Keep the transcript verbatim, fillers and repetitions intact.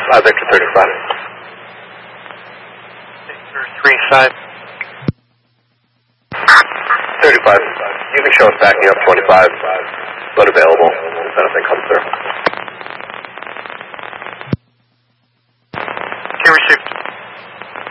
uh, Victor thirty-five. Victor three five. thirty-five. You can show us backing up twenty-five, but available if anything comes through. Can receive.